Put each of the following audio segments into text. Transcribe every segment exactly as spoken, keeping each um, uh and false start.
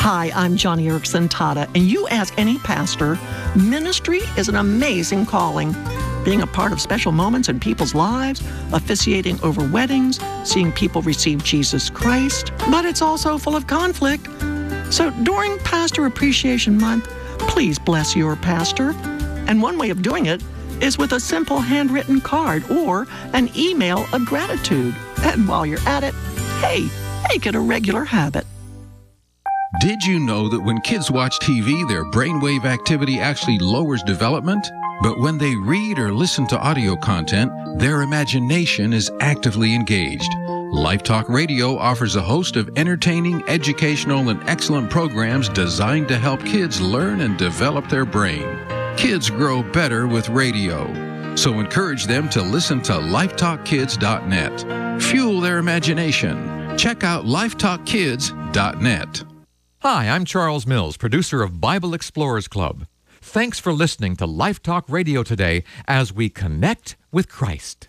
Hi, I'm Johnny Erickson Tata, and you ask any pastor, ministry is an amazing calling. Being a part of special moments in people's lives, officiating over weddings, seeing people receive Jesus Christ, but it's also full of conflict. So during Pastor Appreciation Month, please bless your pastor. And one way of doing it is with a simple handwritten card or an email of gratitude. And while you're at it, hey, make it a regular habit. Did you know that when kids watch T V, their brainwave activity actually lowers development? But when they read or listen to audio content, their imagination is actively engaged. LifeTalk Radio offers a host of entertaining, educational, and excellent programs designed to help kids learn and develop their brain. Kids grow better with radio. So encourage them to listen to lifetalk kids dot net. Fuel their imagination. Check out lifetalk kids dot net. Hi, I'm Charles Mills, producer of Bible Explorers Club. Thanks for listening to LifeTalk Radio today as we connect with Christ.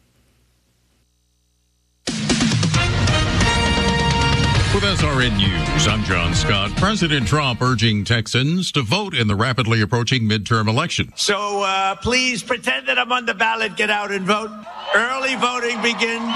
With S R N News, I'm John Scott. President Trump urging Texans to vote in the rapidly approaching midterm election. So uh, please pretend that I'm on the ballot. Get out and vote. Early voting begins.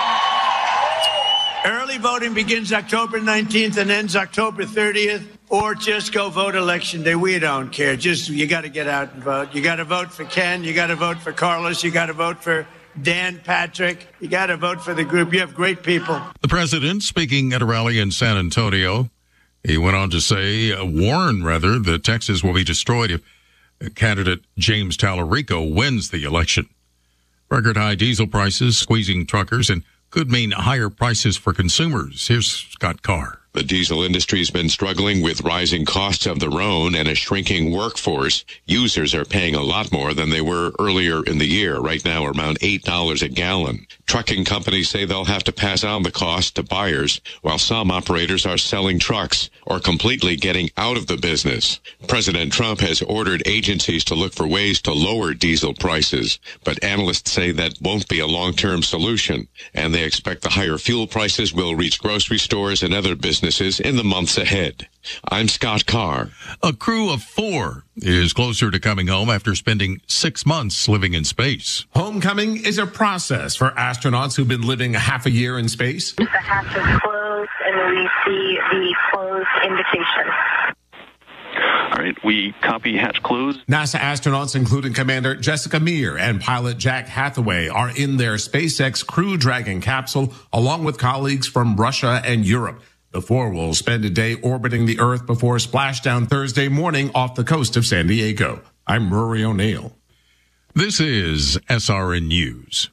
Early voting begins October nineteenth and ends October thirtieth. Or just go vote election day. We don't care. Just you got to get out and vote. You got to vote for Ken. You got to vote for Carlos. You got to vote for Dan Patrick. You got to vote for the group. You have great people. The president, speaking at a rally in San Antonio, he went on to say, uh, warn rather, that Texas will be destroyed if candidate James Tallarico wins the election. Record high diesel prices squeezing truckers and could mean higher prices for consumers. Here's Scott Carr. The diesel industry has been struggling with rising costs of their own and a shrinking workforce. Users are paying a lot more than they were earlier in the year, right now around eight dollars a gallon. Trucking companies say they'll have to pass on the cost to buyers, while some operators are selling trucks or completely getting out of the business. President Trump has ordered agencies to look for ways to lower diesel prices, but analysts say that won't be a long-term solution, and they expect the higher fuel prices will reach grocery stores and other businesses in the months ahead. I'm Scott Carr. A crew of four is closer to coming home after spending six months living in space. Homecoming is a process for astronauts who've been living half a year in space. The hatch is closed, and we see the closed indication. All right, we copy hatch closed. NASA astronauts, including Commander Jessica Meir and pilot Jack Hathaway, are in their SpaceX Crew Dragon capsule, along with colleagues from Russia and Europe. The four will spend a day orbiting the Earth before splashdown Thursday morning off the coast of San Diego. I'm Rory O'Neill. This is S R N News.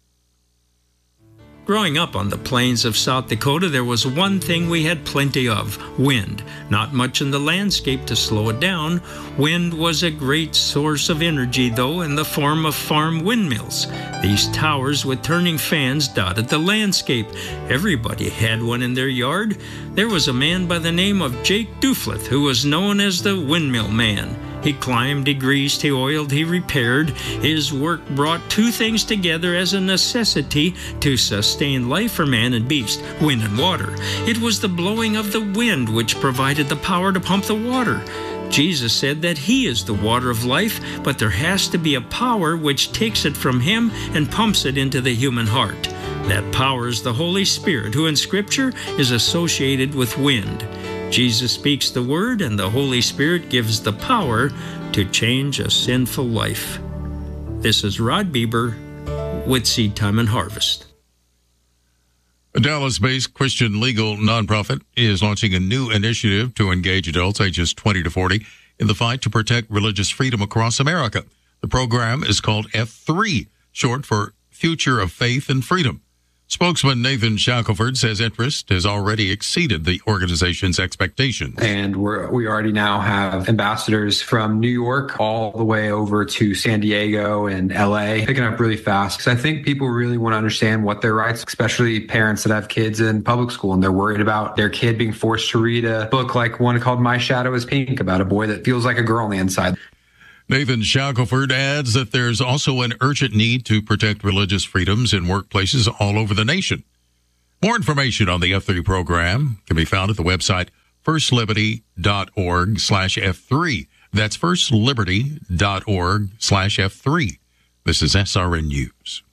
Growing up on the plains of South Dakota, there was one thing we had plenty of: wind. Not much in the landscape to slow it down. Wind was a great source of energy, though, in the form of farm windmills. These towers with turning fans dotted the landscape. Everybody had one in their yard. There was a man by the name of Jake Dufleth who was known as the Windmill Man. He climbed, he greased, he oiled, he repaired. His work brought two things together as a necessity to sustain life for man and beast: wind and water. It was the blowing of the wind which provided the power to pump the water. Jesus said that He is the water of life, but there has to be a power which takes it from Him and pumps it into the human heart. That power is the Holy Spirit, who in Scripture is associated with wind. Jesus speaks the word, and the Holy Spirit gives the power to change a sinful life. This is Rod Bieber with Seed Time and Harvest. A Dallas-based Christian legal nonprofit is launching a new initiative to engage adults ages twenty to forty in the fight to protect religious freedom across America. The program is called F three, short for Future of Faith and Freedom. Spokesman Nathan Shackelford says interest has already exceeded the organization's expectations. And we're, we already now have ambassadors from New York all the way over to San Diego and L A, picking up really fast. Because I think people really want to understand what their rights, especially parents that have kids in public school, and they're worried about their kid being forced to read a book like one called My Shadow is Pink, about a boy that feels like a girl on the inside. Nathan Shackelford adds that there's also an urgent need to protect religious freedoms in workplaces all over the nation. More information on the F three program can be found at the website firstliberty.org slash F3. That's firstliberty.org slash F3. This is S R N News.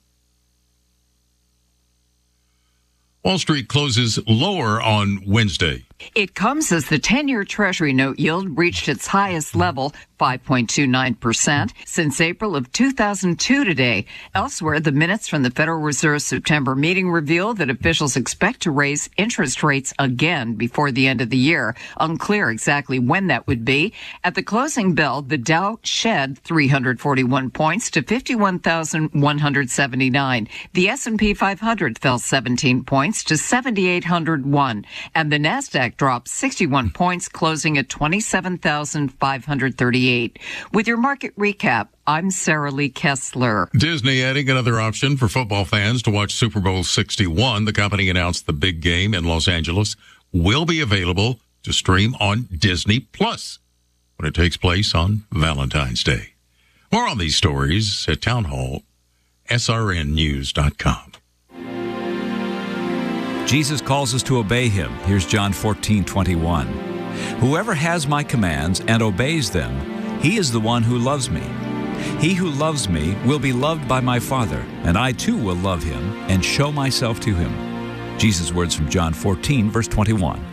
Wall Street closes lower on Wednesday. It comes as the ten-year Treasury note yield reached its highest level, five point two nine percent, since April of two thousand two today. Elsewhere, the minutes from the Federal Reserve's September meeting reveal that officials expect to raise interest rates again before the end of the year. Unclear exactly when that would be. At the closing bell, the Dow shed three hundred forty-one points to fifty-one thousand one hundred seventy-nine. The S and P five hundred fell seventeen points to seven thousand eight hundred one, and the Nasdaq dropped sixty-one points, closing at twenty-seven thousand five hundred thirty-eight. With your market recap, I'm Sarah Lee Kessler. Disney adding another option for football fans to watch Super Bowl sixty-one. The company announced the big game in Los Angeles will be available to stream on Disney Plus when it takes place on Valentine's Day. More on these stories at Town Hall, S R N news dot com. Jesus calls us to obey him. Here's John fourteen twenty-one. Whoever has my commands and obeys them, he is the one who loves me. He who loves me will be loved by my Father, and I too will love him and show myself to him. Jesus' words from John fourteen, verse twenty-one.